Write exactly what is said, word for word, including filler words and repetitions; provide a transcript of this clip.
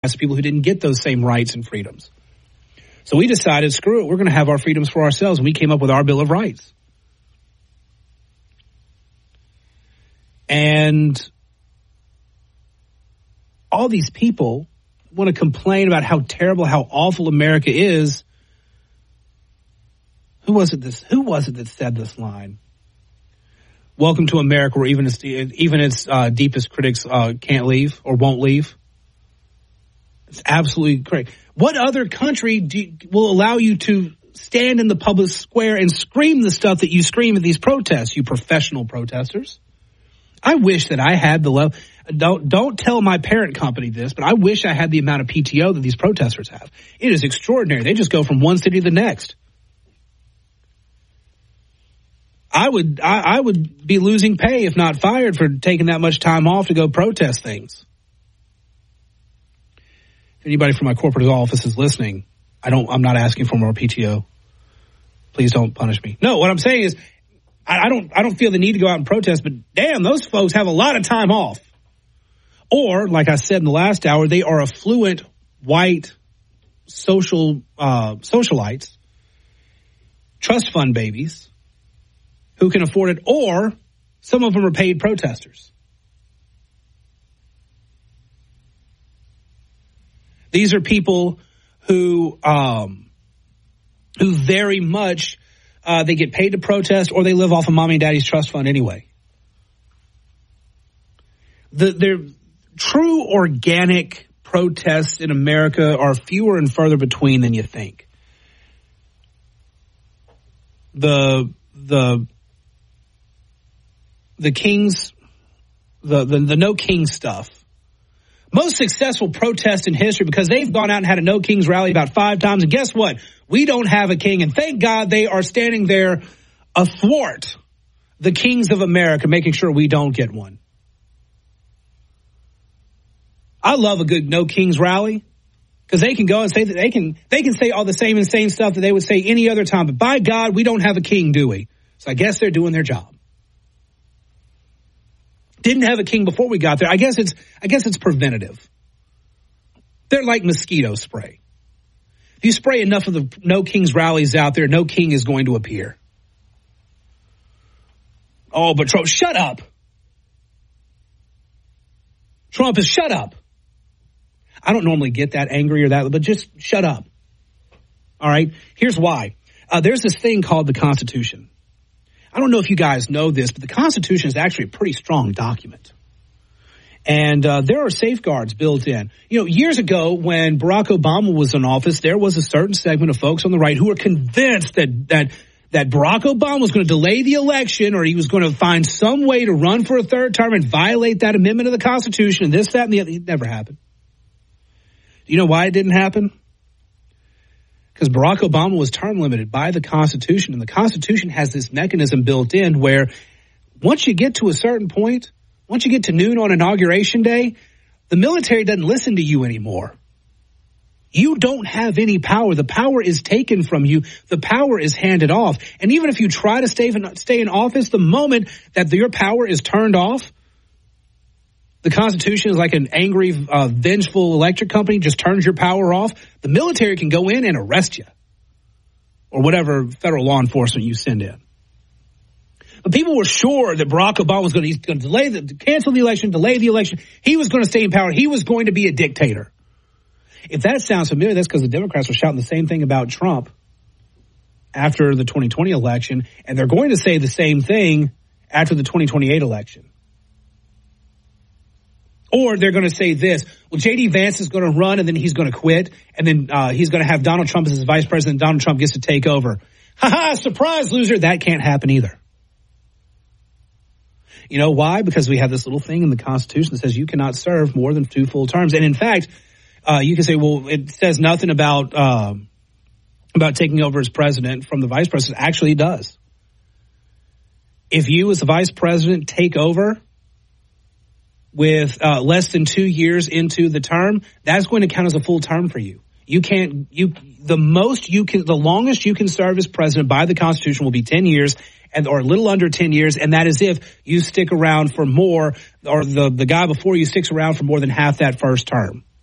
people who didn't get those same rights and freedoms. So we decided, screw it, we're going to have our freedoms for ourselves, and we came up with our Bill of Rights. And all these people want to complain about how terrible, how awful America is. Who was it this, who was it that said this line? Welcome to America, where even its, even its uh, deepest critics uh, can't leave or won't leave. It's absolutely correct. What other country do you, will allow you to stand in the public square and scream the stuff that you scream at these protests, you professional protesters? I wish that I had the level. Don't, don't tell my parent company this, but I wish I had the amount of P T O that these protesters have. It is extraordinary. They just go from one city to the next. I would I, I would be losing pay if not fired for taking that much time off to go protest things. If anybody from my corporate office is listening, I don't I'm not asking for more P T O. Please don't punish me. No, what I'm saying is I, I don't I don't feel the need to go out and protest, but damn, those folks have a lot of time off. Or, like I said in the last hour, they are affluent white social uh, socialites, trust fund babies, who can afford it, or some of them are paid protesters. These are people who um, who very much, uh, they get paid to protest, or they live off of mommy and daddy's trust fund anyway. The, their true organic protests in America are fewer and further between than you think. The the The Kings, the, the the No Kings stuff. Most successful protests in history because they've gone out and had a No Kings rally about five times. And guess what? We don't have a king. And thank God they are standing there athwart the kings of America, making sure we don't get one. I love a good No Kings rally because they can go and say that they can, they can say all the same insane stuff that they would say any other time. But by God, we don't have a king, do we? So I guess they're doing their job. Didn't have a king before we got there. I guess it's I guess it's preventative. They're like mosquito spray. If you spray enough of the No Kings rallies out there, no king is going to appear. Oh, but Trump, shut up. Trump is shut up. I don't normally get that angry or that, but just shut up. All right? Here's why. Uh, there's this thing called the Constitution. I don't know if you guys know this, but the Constitution is actually a pretty strong document. And uh, there are safeguards built in. You know, years ago when Barack Obama was in office, there was a certain segment of folks on the right who were convinced that that that Barack Obama was going to delay the election, or he was going to find some way to run for a third term and violate that amendment of the Constitution and this, that, and the other. It never happened. Do you know why it didn't happen? Because Barack Obama was term limited by the Constitution, and the Constitution has this mechanism built in where once you get to a certain point, once you get to noon on Inauguration Day, the military doesn't listen to you anymore. You don't have any power. The power is taken from you. The power is handed off. And even if you try to stay in, stay in office, the moment that your power is turned off, the Constitution is like an angry, uh, vengeful electric company, just turns your power off. The military can go in and arrest you, or whatever federal law enforcement you send in. But people were sure that Barack Obama was going to, going to delay the, cancel the election, delay the election. He was going to stay in power. He was going to be a dictator. If that sounds familiar, that's because the Democrats were shouting the same thing about Trump after the twenty twenty election, and they're going to say the same thing after the twenty twenty-eight election. Or they're going to say this, well, J D Vance is going to run and then he's going to quit, and then uh, he's going to have Donald Trump as his vice president. Donald Trump gets to take over. Ha ha, surprise, loser. That can't happen either. You know why? Because we have this little thing in the Constitution that says you cannot serve more than two full terms. And in fact, uh, you can say, well, it says nothing about uh, about taking over as president from the vice president. Actually, it does. If you as the vice president take over with uh, less than two years into the term, that's going to count as a full term for you. You can't, you, the most you can, the longest you can serve as president by the Constitution will be ten years, and or a little under ten years, and that is if you stick around for more, or the, the guy before you sticks around for more than half that first term.